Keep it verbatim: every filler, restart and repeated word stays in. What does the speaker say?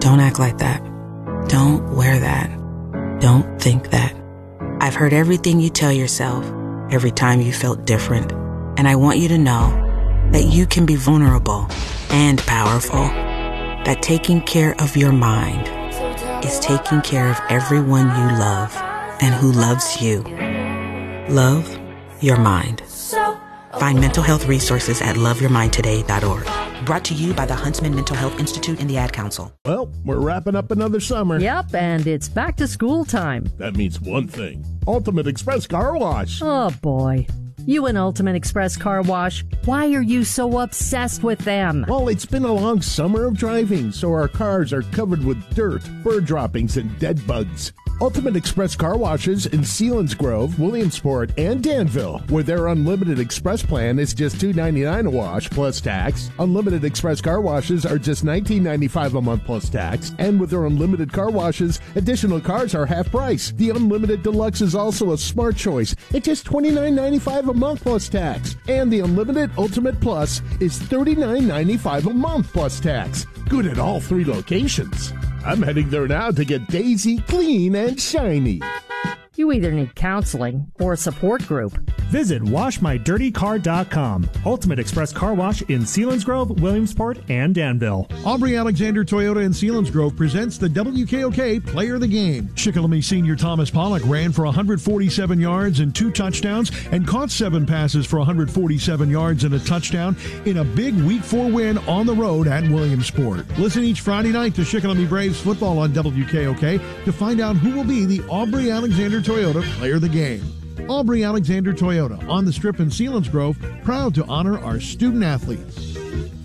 Don't act like that. Don't wear that. Don't think that. I've heard everything you tell yourself every time you felt different. And I want you to know that you can be vulnerable and powerful. That taking care of your mind is taking care of everyone you love and who loves you. Love your mind. Find mental health resources at love your mind today dot org. Brought to you by the Huntsman Mental Health Institute and the Ad Council. Well, we're wrapping up another summer. Yep, and it's back to school time. That means one thing. Ultimate Express Car Wash. Oh, boy. You and Ultimate Express Car Wash, why are you so obsessed with them? Well, it's been a long summer of driving, so our cars are covered with dirt, bird droppings, and dead bugs. Ultimate Express Car Washes in Selinsgrove, Williamsport, and Danville, where their Unlimited Express plan is just two dollars and ninety-nine cents a wash plus tax. Unlimited Express Car Washes are just nineteen dollars and ninety-five cents a month plus tax. And with their Unlimited Car Washes, additional cars are half price. The Unlimited Deluxe is also a smart choice at just twenty-nine dollars and ninety-five cents a month plus tax. And the Unlimited Ultimate Plus is thirty-nine dollars and ninety-five cents a month plus tax. Good at all three locations. I'm heading there now to get Daisy clean and shiny. You either need counseling or a support group. Visit wash my dirty car dot com. Ultimate Express Car Wash in Selinsgrove, Williamsport, and Danville. Aubrey Alexander Toyota in Selinsgrove presents the W K O K Player of the Game. Shikellamy senior Thomas Pollock ran for one hundred forty-seven yards and two touchdowns and caught seven passes for one hundred forty-seven yards and a touchdown in a big Week four win on the road at Williamsport. Listen each Friday night to Shikellamy Braves football on W K O K to find out who will be the Aubrey Alexander Toyota Player of the Game. Aubrey Alexander Toyota on the Strip in Selinsgrove, proud to honor our student athletes.